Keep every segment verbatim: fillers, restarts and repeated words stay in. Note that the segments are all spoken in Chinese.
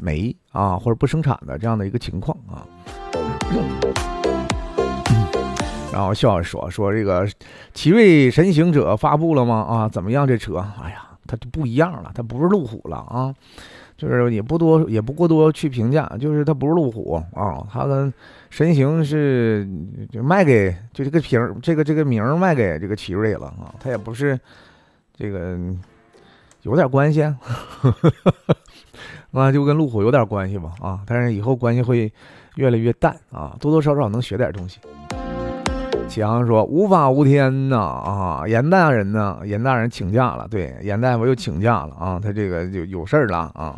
没啊，或者不生产的这样的一个情况啊。然后笑着说说这个奇瑞神行者发布了吗？啊，怎么样这车？哎呀，它就不一样了，它不是路虎了啊。就是也不多也不过多去评价，就是它不是路虎啊，它跟神行是就卖给就这个瓶这个这个名卖给这个奇瑞了啊，它也不是这个有点关系啊，啊就跟路虎有点关系吧啊，但是以后关系会越来越淡啊，多多少少能学点东西。启航说无法无天呐啊，严大人呢？严大人请假了，对，严大夫又请假了啊，他这个有有事儿了啊。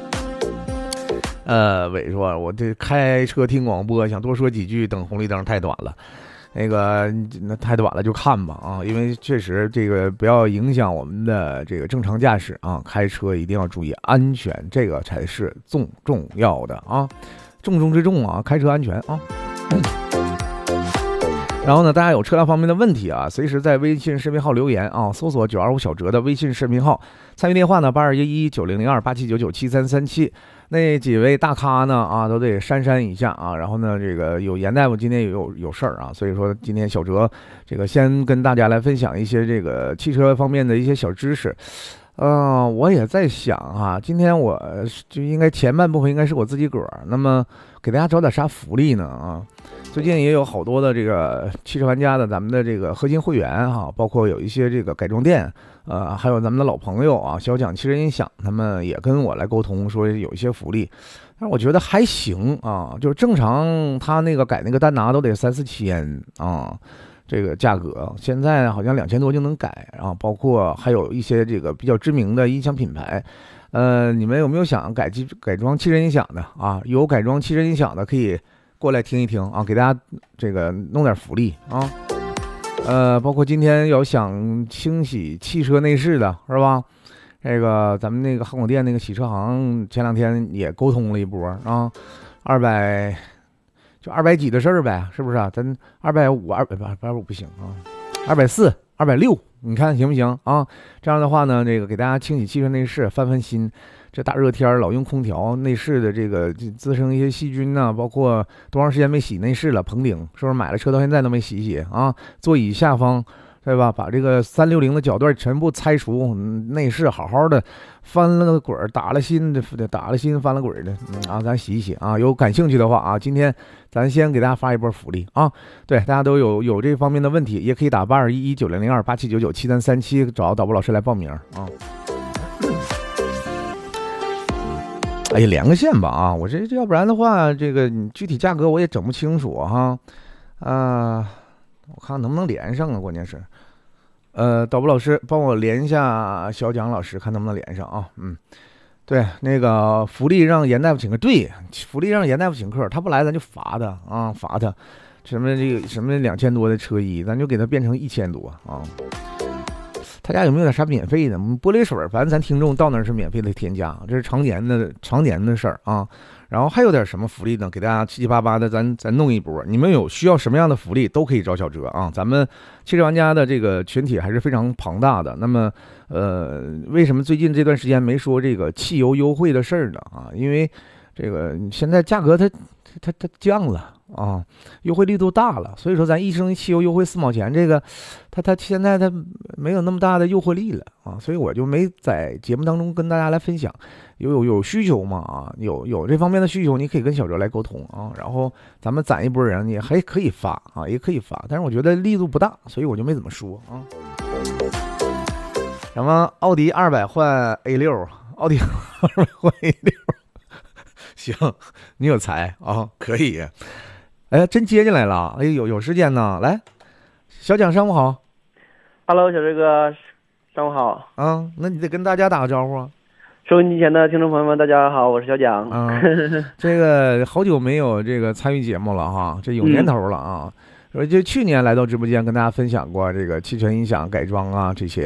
呃，伟说，我这开车听广播，想多说几句，等红绿灯太短了，那个那太短了就看吧啊，因为确实这个不要影响我们的这个正常驾驶啊，开车一定要注意安全，这个才是重重要的啊，重中之重啊，开车安全啊。嗯然后呢，大家有车辆方面的问题啊，随时在微信视频号留言啊，搜索九二五小哲的微信视频号，参与电话呢八二一一九零零二八七九九七三三七。那几位大咖呢啊，都得删删一下啊。然后呢，这个有严大夫今天也有有事儿啊，所以说今天小哲这个先跟大家来分享一些这个汽车方面的一些小知识。嗯、呃，我也在想啊，今天我就应该前半部分应该是我自己个儿，那么给大家找点啥福利呢啊？最近也有好多的这个汽车玩家的咱们的这个核心会员哈，包括有一些这个改装店，呃，还有咱们的老朋友啊，小蒋汽车音响，他们也跟我来沟通说有一些福利，但是我觉得还行啊，就是正常他那个改那个丹拿都得三四千啊，这个价格现在好像两千多就能改啊，包括还有一些这个比较知名的音响品牌。呃，你们有没有想改改装汽车音响的啊？有改装汽车音响的可以过来听一听啊，给大家这个弄点福利啊。呃，包括今天有想清洗汽车内饰的是吧？这个咱们那个汉广电那个洗车行前两天也沟通了一波啊，二百就二百几的事儿呗，是不是啊？咱二百五二百八二百五不行啊，二百四二百六，你看行不行啊？这样的话呢，这个给大家清洗汽车内饰，翻翻新。这大热天老用空调，内饰的这个滋生一些细菌呐、啊，包括多长时间没洗内饰了，棚顶是不是买了车到现在都没洗洗啊？座椅下方对吧？把这个三六零的脚段全部拆除，内饰好好的翻了个滚儿，打了新的，打了新翻了滚儿的、嗯、啊，咱洗一洗啊。有感兴趣的话啊，今天咱先给大家发一波福利啊。对，大家都有有这方面的问题，也可以打八二一一九零零二八七九九七三三七找导播老师来报名啊。哎呀，连个线吧啊！我这要不然的话，这个具体价格我也整不清楚哈。啊、呃，我看能不能连上啊？关键是，呃，导播老师帮我连一下小蒋老师，看能不能连上啊？嗯，对，那个福利让严大夫请客，对，福利让严大夫请客，他不来咱就罚他啊，罚他什么这个什么两千多的车衣，咱就给他变成一千多啊。他家有没有点啥免费的？玻璃水，反正咱听众到那儿是免费的添加，这是常年的常年的事儿啊。然后还有点什么福利呢？给大家七七八八的，咱咱弄一波。你们有需要什么样的福利，都可以找小哲啊。咱们汽车玩家的这个群体还是非常庞大的。那么，呃，为什么最近这段时间没说这个汽油优惠的事儿呢？啊，因为这个现在价格它它它降了。啊，优惠力度大了，所以说咱一升汽油优惠四毛钱，这个，它它现在它没有那么大的诱惑力了啊，所以我就没在节目当中跟大家来分享。有有有需求嘛啊，有有这方面的需求，你可以跟小哲来沟通啊，然后咱们攒一波人，也还可以发啊，也可以发，但是我觉得力度不大，所以我就没怎么说啊。什么奥迪二百换 A 六，奥迪二百换 A 六，行，你有才啊，可以。哎，真接进来了！哎，有有时间呢，来，小蒋上午好。 Hello， 小哲哥，上午好。 啊，那你得跟大家打个招呼啊。 收音机前的听众朋友们，大家好，我是小蒋。 啊，这个好久没有这个参与节目了哈，这有年头了啊。说、嗯、就去年来到直播间跟大家分享过这个汽车音响改装啊这些，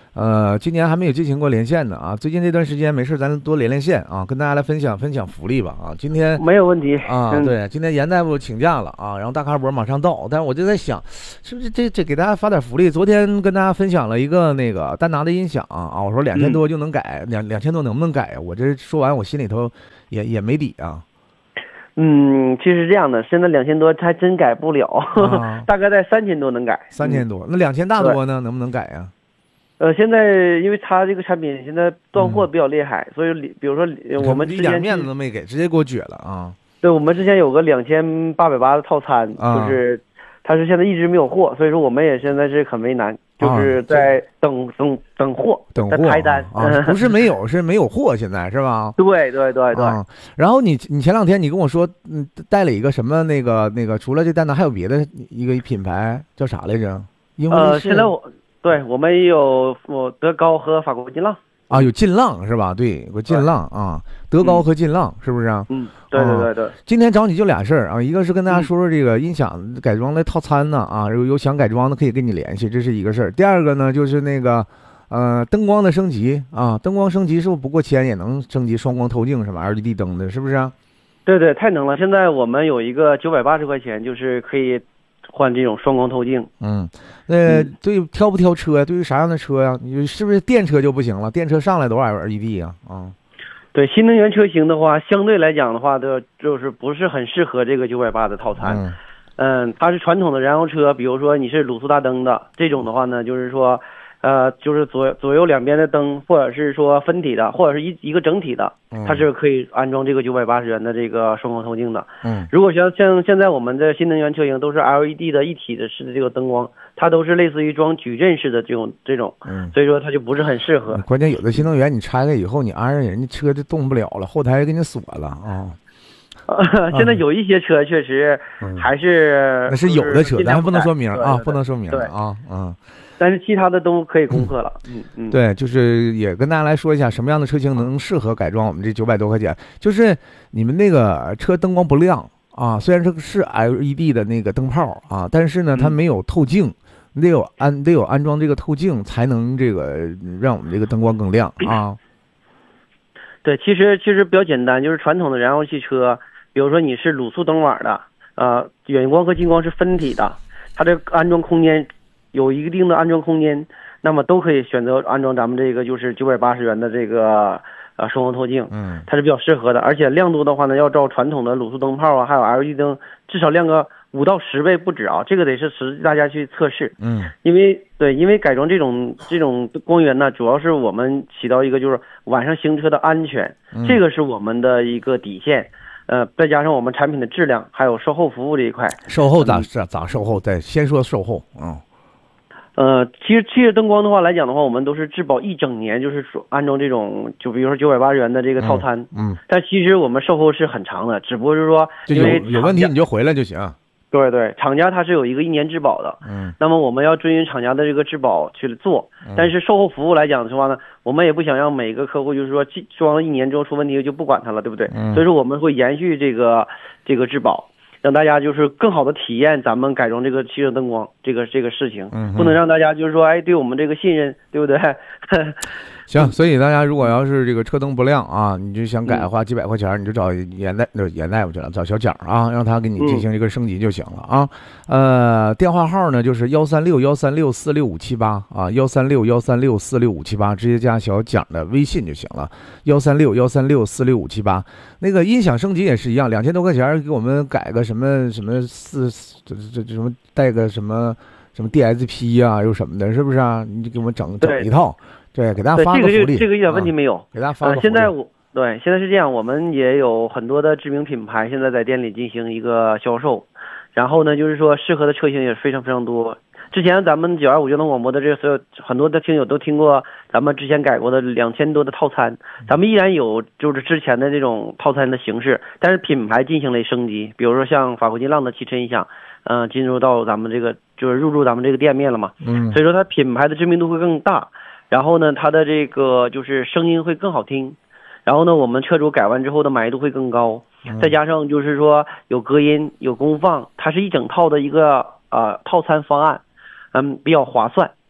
呃，今年还没有进行过连线呢啊。最近这段时间没事，咱多连连线啊，跟大家来分享分享福利吧啊。今天没有问题啊， 嗯、 对，今天严大夫请假了啊，然后大咖博马上到，但是我就在想，是不是这这给大家发点福利？昨天跟大家分享了一个那个丹拿的音响啊，我说两千多就能改，两两千多能不能改啊？我这说完我心里头也也没底啊。 嗯，其实是这样的，现在两千多还真改不了， 啊、 大概在三千多能改。 三千多，那两千大多呢，能不能改呀、啊？ 呃，现在因为它这个产品现在断货比较厉害，嗯、所以比如说我们之前一点面子都没给，直接给我撅了啊！ 对，我们之前有个两千八百八的套餐， 啊、 就是它是现在一直没有货，所以说我们也现在是很为难，就是在等、啊、等等货， 等货在排单啊，不是没有，是没有货，现在是吧？ 对对对对、 啊。然后你你前两天你跟我说，嗯，带了一个什么那个那个，除了这单呢，还有别的一个品牌叫啥来着？ 呃，现在我。对，我们也有我德高和法国劲浪啊，有劲浪是吧？对，有个劲浪啊，德高和劲浪、嗯、是不是啊？ 嗯，对对对对、啊。 今天找你就俩事儿啊，一个是跟大家说说这个音响改装的套餐呢啊，有有想改装的可以跟你联系，这是一个事儿。第二个呢就是那个呃灯光的升级啊，灯光升级是不是不过千也能升级双光透镜什么 L E D 灯的，是不是啊？ 对对，太能了！现在我们有一个九百八十块钱，就是可以。换这种双光透镜， 嗯，那对于挑不挑车呀？对于啥样的车呀？你是不是电车就不行了？电车上来多少 L E D 啊？啊， 对，新能源车型的话，相对来讲的话，的就是不是很适合这个九百八的套餐。嗯, 嗯，它是传统的燃油车，比如说你是卤素大灯的这种的话呢，就是说，呃，就是左左右两边的灯，或者是说分体的，或者是一一个整体的，它是可以安装这个九百八十元的这个双光透镜的。 嗯， 如果像像现在我们的新能源车型都是 L E D 的一体的式的这个灯光，它都是类似于装矩阵式的这种这种，嗯，所以说它就不是很适合。 关键有的新能源你拆开以后，你安上人家车就动不了了，后台给你锁了啊。 呃，现在有一些车确实还是、 嗯、那是有的车，咱不能说明啊，不能说明啊，嗯。 但是其他的都可以攻克了，嗯嗯， 对，就是也跟大家来说一下，什么样的车型能适合改装我们这九百多块钱。就是你们那个车灯光不亮啊，虽然这个是 L E D 的那个灯泡啊，但是呢它没有透镜，得有安得有安装这个透镜才能这个让我们这个灯光更亮啊。 对，其实其实比较简单，就是传统的燃油汽车，比如说你是卤素灯网的，呃，远光和近光是分体的，它这安装空间。有一定的安装空间，那么都可以选择安装咱们这个就是九百八十元的这个呃双光透镜， 嗯， 它是比较适合的，而且亮度的话呢，要照传统的卤素灯泡啊，还有 L E D 灯，至少亮个五到十倍不止啊，这个得是实际大家去测试， 嗯， 因为对，因为改装这种这种光源呢，主要是我们起到一个就是晚上行车的安全， 嗯、 这个是我们的一个底线。呃，再加上我们产品的质量，还有售后服务这一块。 售后咋咋咋售后？再先说售后，嗯。 呃，其实其实灯光的话来讲的话，我们都是质保一整年，就是说安装这种，就比如说九百八十元的这个套餐， 嗯，嗯但其实我们售后是很长的，只不过是说因为有有问题你就回来就行。 对对，厂家它是有一个一年质保的， 嗯， 那么我们要遵循厂家的这个质保去做，但是售后服务来讲的话呢，我们也不想让每个客户就是说装了一年之后出问题就不管它了，对不对？ 嗯， 所以说我们会延续这个这个质保。让大家就是更好的体验咱们改装这个汽车灯光这个这个事情， 嗯， 不能让大家就是说，哎，对我们这个信任，对不对？ 行，所以大家如果要是这个车灯不亮啊，你就想改的话，几百块钱你就找严大严大夫去了，找小蒋啊，让他给你进行一个升级就行了啊。呃，电话号呢就是幺三六幺三六四六五七八啊，幺三六幺三六四六五七八，直接加小蒋的微信就行了，幺三六幺三六四六五七八。那个音响升级也是一样，两千多块钱给我们改个什么什么四这这这什么带个什么什么 D S P 啊，又什么的，是不是啊？你就给我们整整一套。对，给大家发个福利， 这个这个一点问题没有， 啊、给大家发个福利。 呃、现在我对现在是这样，我们也有很多的知名品牌现在在店里进行一个销售，然后呢，就是说适合的车型也非常非常多。之前咱们九二五交通广播的这所有很多的听友都听过咱们之前改过的两千多的套餐，咱们依然有就是之前的这种套餐的形式，但是品牌进行了升级，比如说像法国劲浪的汽车音响，嗯、呃，进入到咱们这个就是入驻咱们这个店面了嘛， 嗯， 所以说它品牌的知名度会更大。然后呢，它的这个就是声音会更好听，然后呢，我们车主改完之后的满意度会更高，再加上就是说有隔音、有功放，它是一整套的一个呃套餐方案，嗯，比较划算。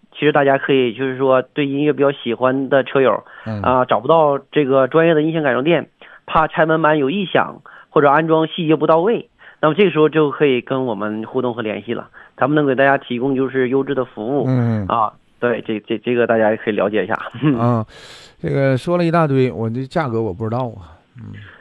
其实大家可以就是说对音乐比较喜欢的车友， 嗯啊、找不到这个专业的音响改装店，怕拆门板有异响或者安装细节不到位，那么这个时候就可以跟我们互动和联系了，他们能给大家提供就是优质的服务。 嗯啊，对，这这这个大家也可以了解一下。 啊，这个说了一大堆，我这价格我不知道啊。嗯